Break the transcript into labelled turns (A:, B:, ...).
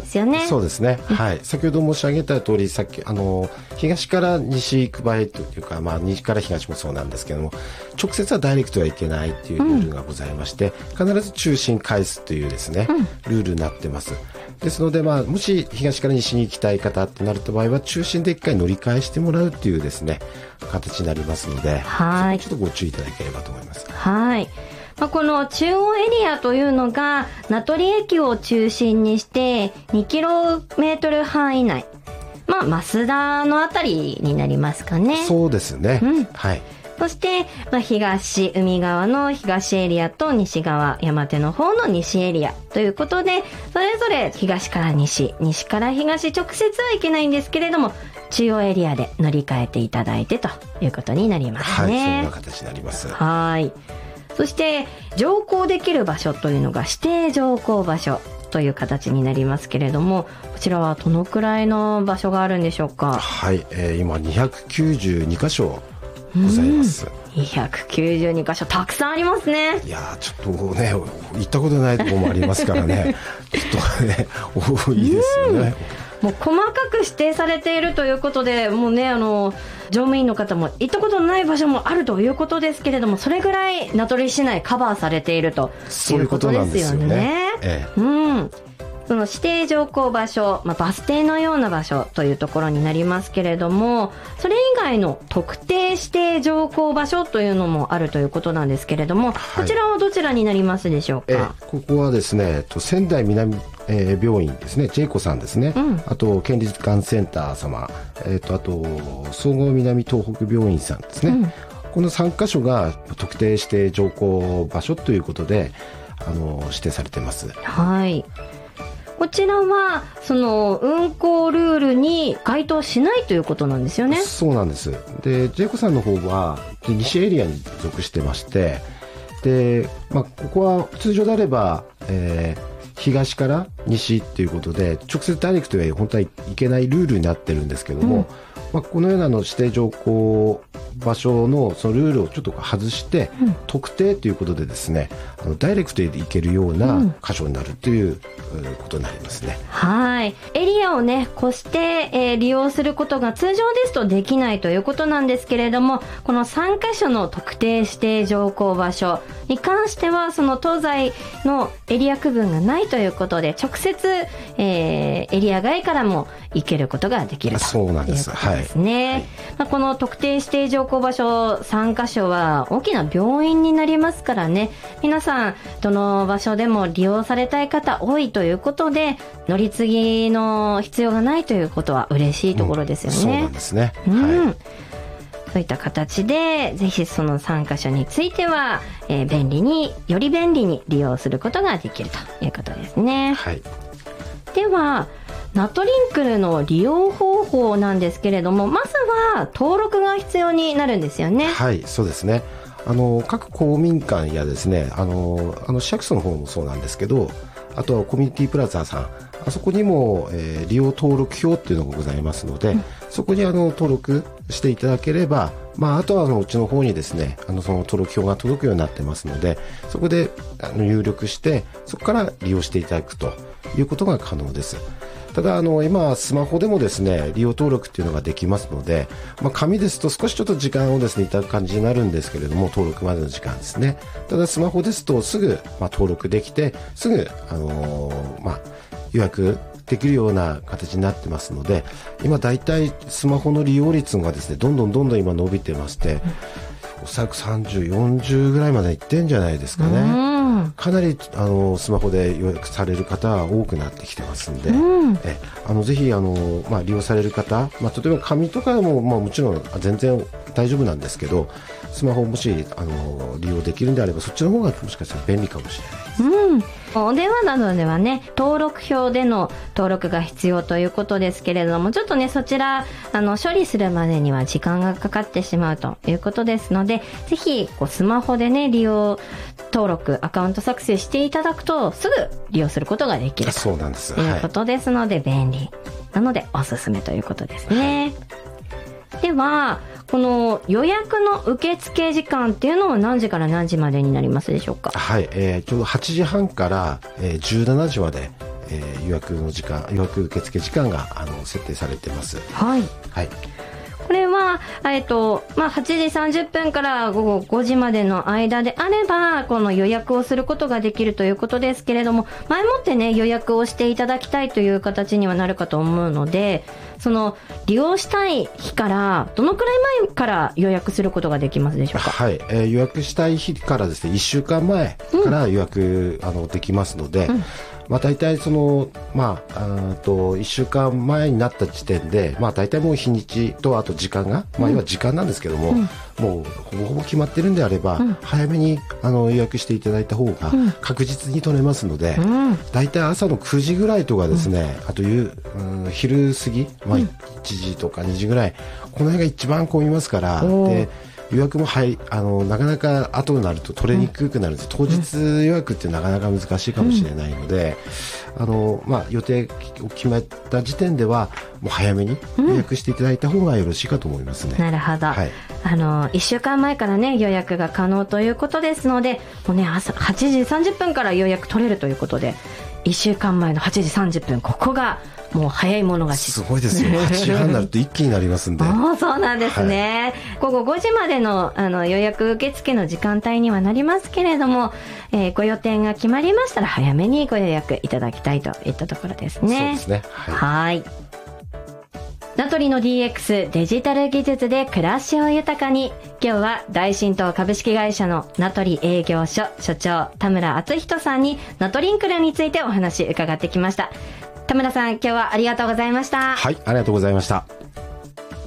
A: ですよね。
B: そうですね、はい、先ほど申し上げた通り、さっき東から西行く場合というか、西から東もそうなんですけども、直接はダイレクトはいけないっていうルールがございまして、必ず中心返すというですね、ルールになってます。ですので、もし東から西に行きたい方ってなる場合は、中心で一回乗り換えしてもらうっていうですね、形になりますので、
A: はい、
B: そこちょっとご注意いただければと思います。
A: はい。この中央エリアというのが名取駅を中心にして2km 範囲内、増田のあたりになりますかね。
B: そうですね、はい。
A: そして、東海側の東エリアと西側山手の方の西エリアということで、それぞれ東から西、西から東、直接はいけないんですけれども、中央エリアで乗り換えていただいてということになりますね。
B: はい、そんな形になります。
A: はい。そして乗降できる場所というのが指定乗降場所という形になりますけれども、こちらはどのくらいの場所があるんでしょうか。
B: はい、今292箇所ございます。
A: 292箇所、たくさんありますね。
B: いやちょっとね、行ったことないところもありますからねちょっとね多いですよね。
A: もう細かく指定されているということで、もうね、乗務員の方も行ったことのない場所もあるということですけれども、それぐらい名取市内カバーされているということですよね。その指定乗降場所、バス停のような場所というところになりますけれども、それ以外の特定指定乗降場所というのもあるということなんですけれども、こちらはどちらになりますでしょうか。
B: ここはですね、仙台南病院ですね、ジェイコさんですね、あと県立がんセンター様、あと総合南東北病院さんですね、この3カ所が特定指定乗降場所ということで指定されています。
A: はい。こちらはその運行ルールに該当しないということなんですよね。
B: そうなんです。で、ジェイコさんの方は西エリアに属してまして、で、ここは通常であれば、東から西っていうことで直接ダイレクトで本当はいけないルールになってるんですけども、このような指定乗降場所のそのルールをちょっと外して、特定ということでですね、ダイレクトで行けるような箇所になるということになりますね。
A: はい。エリアをね、越して、利用することが通常ですとできないということなんですけれども、この3カ所の特定指定乗降場所に関しては、その東西のエリア区分がないということで、直接、エリア外からも行けることができるということですね。この特定指定乗降場所3カ所は大きな病院になりますからね、皆さんどの場所でも利用されたい方多いということで、乗り継ぎの必要がないということは嬉しいところですよね。
B: そうなんですね。
A: そういった形でぜひその3カ所については、より便利に利用することができるということですね。
B: はい。
A: ではナトリンクルの利用方法なんですけれども、まずは登録が必要になるんですよね。
B: はい、そうですね。各公民館やですね、市役所の方もそうなんですけど、あとはコミュニティプラザさん、あそこにも、利用登録表っていうのがございますので、そこに登録していただければ、あとはうちの方にですね、その登録表が届くようになってますので、そこで入力してそこから利用していただくということが可能です。ただ今スマホでもですね、利用登録っていうのができますので、紙ですと少しちょっと時間をですねいただく感じになるんですけれども、登録までの時間ですね。ただスマホですとすぐ、登録できてすぐ、予約できるような形になってますので、今だいたいスマホの利用率がですねどんどん今伸びてまして、おそらく30、40ぐらいまでいってんじゃないですかね。かなりスマホで予約される方は多くなってきてますんで、ぜひ利用される方、例えば紙とかも、もちろん全然大丈夫なんですけど、スマホもし利用できるんであればそっちの方がもしかしたら便利かもしれないです。
A: お電話などではね、登録表での登録が必要ということですけれども、ちょっとねそちら処理するまでには時間がかかってしまうということですので、ぜひスマホでね利用登録アカウント作成していただくとすぐ利用することができるということですので、便利なのでおすすめということですね。ではこの予約の受付時間っていうのは何時から何時までになりますでしょうか。
B: はい、ちょうど8時半から、17時まで、 予約受付時間が設定されてます。
A: はい。
B: はい。
A: これは、8時30分から午後5時までの間であれば、この予約をすることができるということですけれども、前もってね、予約をしていただきたいという形にはなるかと思うので、その、利用したい日から、どのくらい前から予約することができますでしょうか？
B: はい。予約したい日からですね、1週間前から予約、できますので、大体1週間前になった時点で、大体もう日にちとあと時間が、要は時間なんですけども、もうほぼほぼ決まってるんであれば、早めに予約していただいた方が確実に取れますので、大体朝の9時ぐらいとかですね、あと昼過ぎ、1時とか2時ぐらい、この辺が一番混みますから、で予約もなかなか後になると取れにくくなるんです。当日予約ってなかなか難しいかもしれないので、予定を決めた時点ではもう早めに予約していただいた方がよろしいかと思いますね。
A: なるほど。はい、1週間前からね、予約が可能ということですので、もうね、朝8時30分から予約取れるということで、1週間前の8時30分、ここがもう早い者勝ち。
B: すごいですよ。8時半になると一気になりますんで。
A: そうなんですね。はい、午後5時までの予約受付の時間帯にはなりますけれども、ご予定が決まりましたら早めにご予約いただきたいといったところですね。
B: そうですね。
A: はい。名取の DX デジタル技術で暮らしを豊かに。今日は大新東株式会社の名取営業所所長田村敦人さんにナトリンクルについてお話伺ってきました。田村さん、今日はありがとうございました。
B: はい、ありがとうございました。